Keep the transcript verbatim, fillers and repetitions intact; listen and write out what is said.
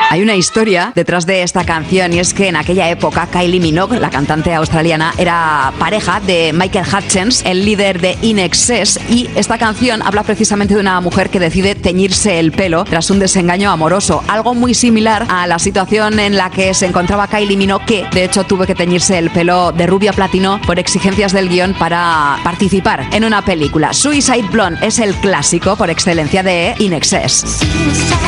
Hay una historia detrás de esta canción y es que en aquella época Kylie Minogue, la cantante australiana, era pareja de Michael Hutchence, el líder de I N X S, y esta canción habla precisamente de una mujer que decide teñirse el pelo tras un desengaño amoroso, algo muy similar a la situación en la que se encontraba Kylie Minogue, que de hecho tuvo que teñirse el pelo de rubia platino por exigencias del guión para participar en una película. Suicide Blonde es el clásico por excelencia de I N X S.